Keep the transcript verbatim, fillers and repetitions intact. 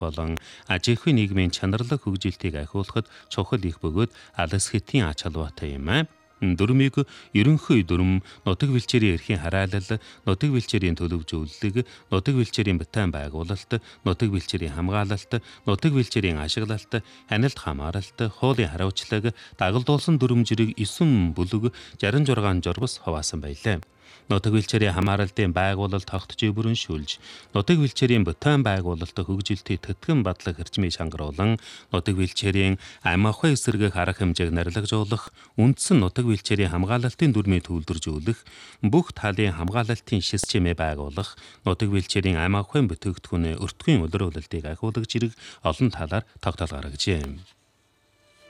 болон аж ахуйн нийгмийн чанарлаг хөгжилтийг ахиулахад чухал их бөгөөд алс хэтийн ач холбоотой юм аа. Дүрмийг ерөнхий дүрм, нутаг бэлчээрийн эрхийн хараалал, нутаг бэлчээрийн төлөвжүүлэлт, нутаг бэлчээрийн батайн байгуулалт, нутаг бэлчээрийн хамгаалалт, нутаг бэлчээрийн ашиглалт, хянилт хамааралт, хуулийн хариуцлага, дагалдуулсан дүрм жирийг эсвэн бүлэг шестьдесят шесть журмас хуваасан байлаа. Нутаг бэлчээрийн хамааралтын байгуулалт тогтжий бүрэншүүлж, нутаг бэлчээрийн бүтээн байгуулалт хөгжилтийг тэтгэн батлах хэрчмийг шангруулан, нутаг бэлчээрийн ам ахуй эсрэгэх арга хэмжээг нарилгажуулах, үндсэн нутаг бэлчээрийн хамгаалалтын дүрмийг төлөвлөжүүлэх, бүх талын хамгаалалтын шис чимээ байгуулах, нутаг бэлчээрийн ам ахуйн бүтээгдэхүүн өртгөний улируулалтыг ахиулагч хэрэг олон талаар тогтоол гаргажээ.